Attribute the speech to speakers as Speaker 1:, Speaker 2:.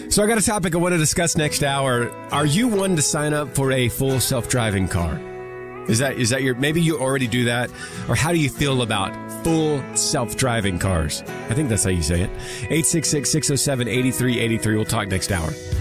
Speaker 1: So I got a topic I want to discuss next hour. Are you one to sign up for a full self-driving car? Is that your, maybe you already do that? Or how do you feel about full self-driving cars? I think that's how you say it. 866-607-8383. We'll talk next hour.